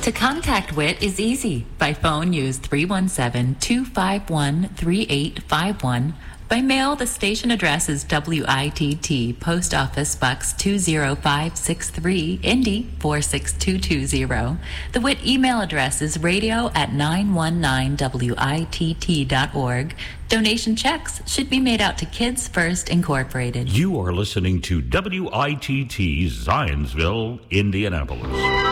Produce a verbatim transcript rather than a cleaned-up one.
To contact W I T is easy. By phone, use three one seven, two five one, three eight five one. By mail, the station address is W I T T, Post Office Box two zero five six three, Indy four six two two zero. The W I T email address is radio at nine one nine W I T T dot org. Donation checks should be made out to Kids First Incorporated. You are listening to W I T T Zionsville, Indianapolis.